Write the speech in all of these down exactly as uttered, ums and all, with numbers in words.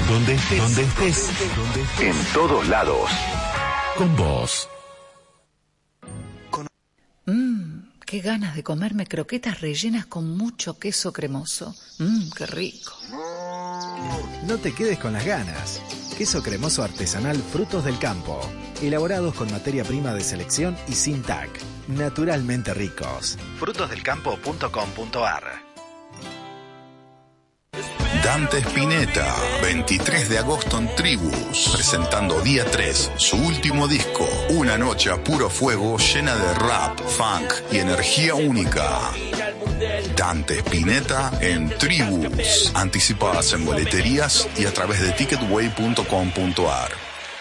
Donde estés, donde estés, donde estés. En todos lados. Con vos. Mmm, qué ganas de comerme croquetas rellenas con mucho queso cremoso. Mmm, qué rico. No te quedes con las ganas. Queso cremoso artesanal Frutos del Campo. Elaborados con materia prima de selección y sin T A C. Naturalmente ricos. frutos del campo punto com punto a r. Dante Spinetta, veintitrés de agosto en Tribus, presentando día tres, su último disco, una noche a puro fuego llena de rap, funk y energía única. Dante Spinetta en Tribus, anticipadas en boleterías y a través de ticketway punto com punto a r.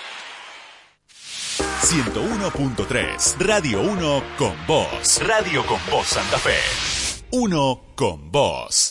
ciento uno punto tres, Radio uno con vos. Radio con vos Santa Fe. Uno con vos.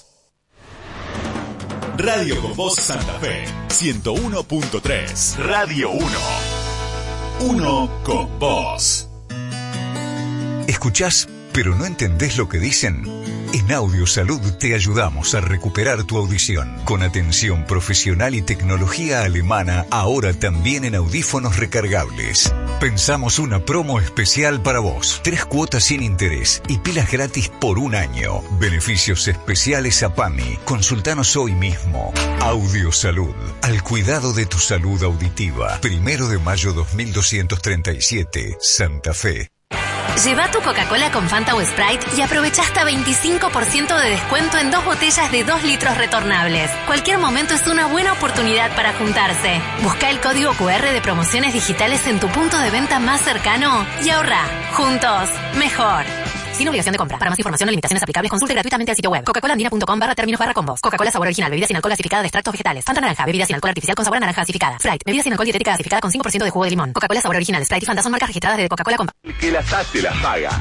Radio con vos Santa Fe, ciento uno punto tres, Radio uno. Uno con vos. ¿Escuchás, pero no entendés lo que dicen? En Audiosalud te ayudamos a recuperar tu audición con atención profesional y tecnología alemana, ahora también en audífonos recargables. Pensamos una promo especial para vos. Tres cuotas sin interés y pilas gratis por un año. Beneficios especiales a PAMI. Consultanos hoy mismo. Audiosalud. Al cuidado de tu salud auditiva. Primero de mayo dos mil doscientos treinta y siete. Santa Fe. Lleva tu Coca-Cola con Fanta o Sprite y aprovecha hasta veinticinco por ciento de descuento en dos botellas de dos litros retornables. Cualquier momento es una buena oportunidad para juntarse. Busca el código cu erre de promociones digitales en tu punto de venta más cercano y ahorra. Juntos, mejor. Sin obligación de compra. Para más información o limitaciones aplicables, consulte gratuitamente al sitio web coca cola andina punto com barra términos barra combos. Coca-Cola sabor original, bebida sin alcohol gasificada de extractos vegetales. Fanta naranja, bebida sin alcohol artificial con sabor a naranja gasificada. Sprite, bebida sin alcohol dietética gasificada con cinco por ciento de jugo de limón. Coca-Cola sabor original, Sprite y Fanta son marcas registradas de Coca-Cola con... El que las hace las paga.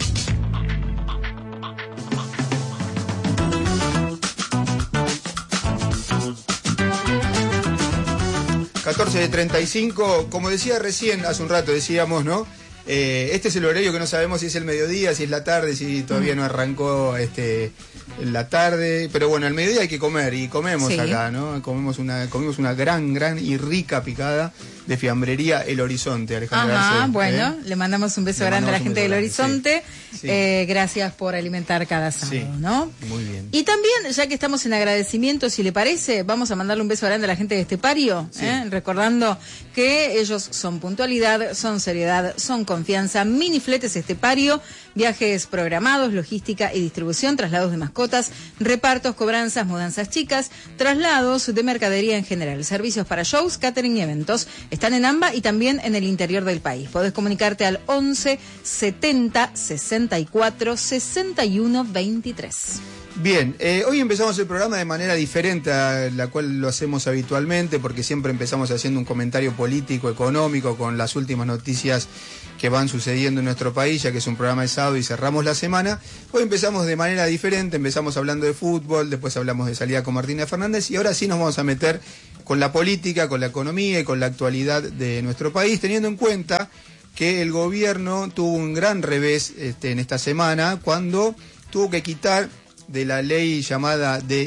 catorce treinta y cinco, como decía recién, hace un rato decíamos, ¿no? Eh, este es el horario que no sabemos si es el mediodía, si es la tarde, si todavía no arrancó este la tarde, pero bueno, al mediodía hay que comer y comemos sí. acá, ¿no? Comemos una, comimos una gran, gran y rica picada de fiambrería El Horizonte, Alejandra Ajá, Garcés, bueno, ¿eh? le mandamos un beso le grande a la gente del Horizonte. Sí. Sí. Eh, gracias por alimentar cada sábado, sí. ¿no? Muy bien. Y también, ya que estamos en agradecimiento, si le parece, vamos a mandarle un beso grande a la gente de Estepario, sí. ¿eh? Recordando que ellos son puntualidad, son seriedad, son confianza. Mini Fletes Estepario, viajes programados, logística y distribución, traslados de mascotas, repartos, cobranzas, mudanzas chicas, traslados de mercadería en general, servicios para shows, catering y eventos. Están en AMBA y también en el interior del país. Podés comunicarte al once setenta sesenta y cuatro sesenta y uno veintitrés. Bien, eh, hoy empezamos el programa de manera diferente a la cual lo hacemos habitualmente, porque siempre empezamos haciendo un comentario político, económico, con las últimas noticias que van sucediendo en nuestro país, ya que es un programa de sábado y cerramos la semana. Hoy empezamos de manera diferente, empezamos hablando de fútbol, después hablamos de salida con Martina Fernández y ahora sí nos vamos a meter con la política, con la economía y con la actualidad de nuestro país, teniendo en cuenta que el gobierno tuvo un gran revés este, en esta semana cuando tuvo que quitar de la ley llamada de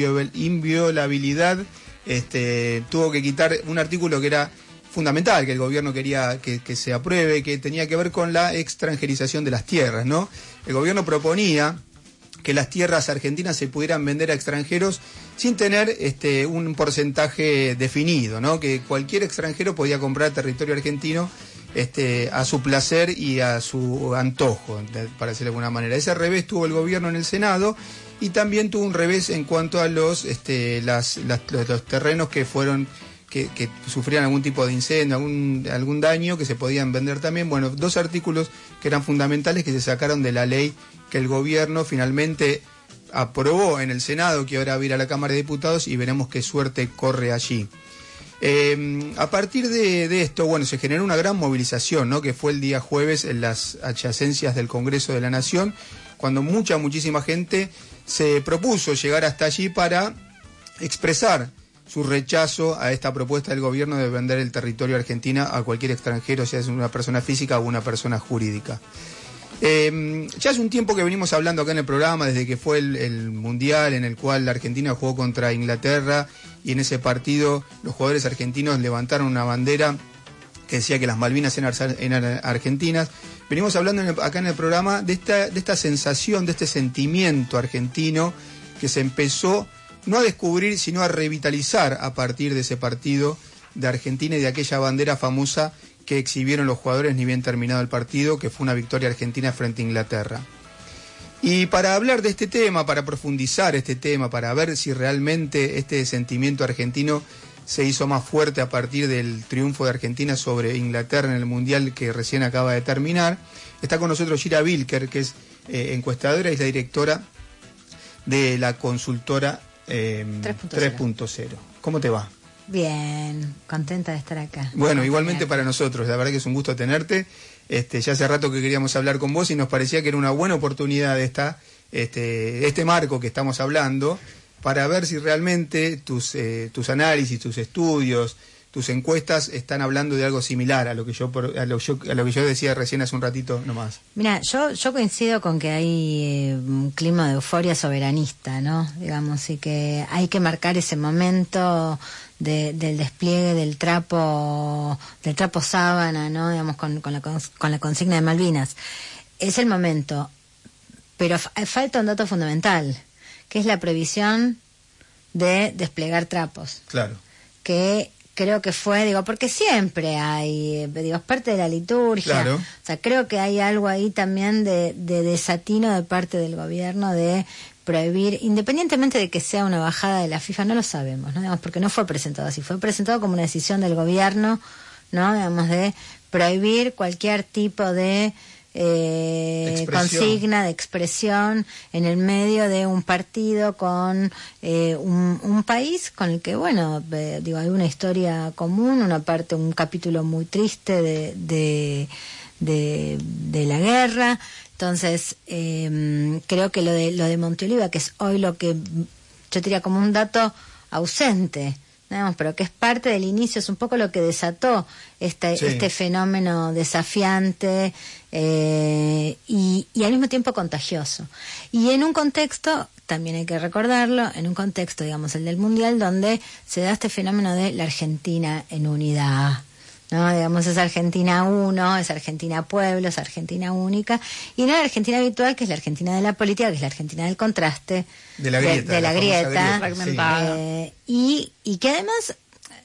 inviolabilidad, este, tuvo que quitar un artículo que era fundamental, que el gobierno quería que, que se apruebe, que tenía que ver con la extranjerización de las tierras, ¿no? El gobierno proponía que las tierras argentinas se pudieran vender a extranjeros sin tener este, un porcentaje definido, ¿no? Que cualquier extranjero podía comprar territorio argentino este, a su placer y a su antojo, para decirlo de alguna manera. Ese revés tuvo el gobierno en el Senado y también tuvo un revés en cuanto a los, este, las, las, los terrenos que fueron... Que, que sufrían algún tipo de incendio, algún, algún daño, que se podían vender también. Bueno, dos artículos que eran fundamentales que se sacaron de la ley que el gobierno finalmente aprobó en el Senado, que ahora va a ir a la Cámara de Diputados y veremos qué suerte corre allí. Eh, a partir de, de esto, bueno, se generó una gran movilización, ¿no? Que fue el día jueves en las adyacencias del Congreso de la Nación, cuando mucha, muchísima gente se propuso llegar hasta allí para expresar su rechazo a esta propuesta del gobierno de vender el territorio argentino a cualquier extranjero, sea es una persona física o una persona jurídica. Eh, ya hace un tiempo que venimos hablando acá en el programa, desde que fue el, el Mundial en el cual la Argentina jugó contra Inglaterra, y en ese partido los jugadores argentinos levantaron una bandera que decía que las Malvinas eran, eran argentinas. Venimos hablando en el, acá en el programa de esta, de esta sensación, de este sentimiento argentino que se empezó no a descubrir, sino a revitalizar a partir de ese partido de Argentina y de aquella bandera famosa que exhibieron los jugadores ni bien terminado el partido, que fue una victoria argentina frente a Inglaterra. Y para hablar de este tema, para profundizar este tema, para ver si realmente este sentimiento argentino se hizo más fuerte a partir del triunfo de Argentina sobre Inglaterra en el Mundial que recién acaba de terminar, está con nosotros Gira Wilker, que es eh, encuestadora y es la directora de la consultora eh, tres punto cero. ¿Cómo te va? Bien, contenta de estar acá. Bueno, igualmente para nosotros, la verdad que es un gusto tenerte. Este, ya hace rato que queríamos hablar con vos y nos parecía que era una buena oportunidad esta, este, este marco que estamos hablando, para ver si realmente tus, eh, tus análisis, tus estudios, tus encuestas están hablando de algo similar a lo que yo a lo, yo, a lo que yo decía recién hace un ratito nomás. Mira, yo yo coincido con que hay eh, un clima de euforia soberanista, ¿no? Digamos, y que hay que marcar ese momento de, del despliegue del trapo del trapo sábana, ¿no? Digamos, con, con la con la consigna de Malvinas. Es el momento, pero fa- falta un dato fundamental, que es la previsión de desplegar trapos. Claro. Que creo que fue, digo, porque siempre hay, digo, es parte de la liturgia. Claro. O sea, creo que hay algo ahí también de, de desatino de parte del gobierno de prohibir, independientemente de que sea una bajada de la FIFA, no lo sabemos, ¿no? Digamos, porque no fue presentado así, fue presentado como una decisión del gobierno, ¿no? Digamos, de prohibir cualquier tipo de Eh, consigna de expresión en el medio de un partido con eh, un, un país con el que, bueno, eh, digo, hay una historia común, una parte, un capítulo muy triste de de, de, de la guerra. Entonces, eh, creo que lo de lo de Monteoliva, que es hoy lo que yo diría como un dato ausente, digamos, pero que es parte del inicio, es un poco lo que desató este, sí. este fenómeno desafiante eh, y, y al mismo tiempo contagioso. Y en un contexto, también hay que recordarlo, en un contexto, digamos, el del Mundial, donde se da este fenómeno de la Argentina en unidad, ¿no? Digamos, es Argentina uno, es Argentina pueblo, es Argentina única, y no la Argentina habitual, que es la Argentina de la política, que es la Argentina del contraste, de la grieta, de, de la, la grieta, fragmentada. Eh, y, y que además,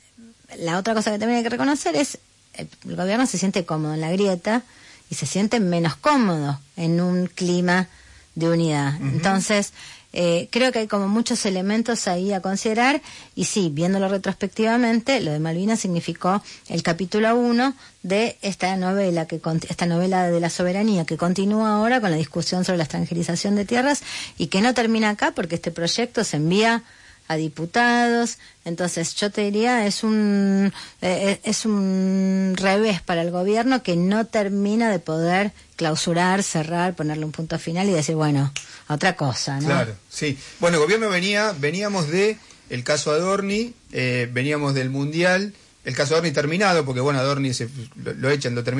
la otra cosa que también hay que reconocer es, el, el gobierno se siente cómodo en la grieta y se siente menos cómodo en un clima de unidad. Uh-huh. Entonces, Eh, creo que hay como muchos elementos ahí a considerar, y sí, viéndolo retrospectivamente, lo de Malvinas significó el capítulo uno de esta novela, que esta novela de la soberanía, que continúa ahora con la discusión sobre la extranjerización de tierras, y que no termina acá porque este proyecto se envía a diputados. Entonces yo te diría, es un eh, es un revés para el gobierno que no termina de poder clausurar, cerrar, ponerle un punto final y decir, bueno, a otra cosa, ¿no? Claro, sí. Bueno, el gobierno venía, veníamos de el caso Adorni, eh, veníamos del Mundial, el caso Adorni terminado, porque bueno, Adorni se, lo, lo echan, lo terminan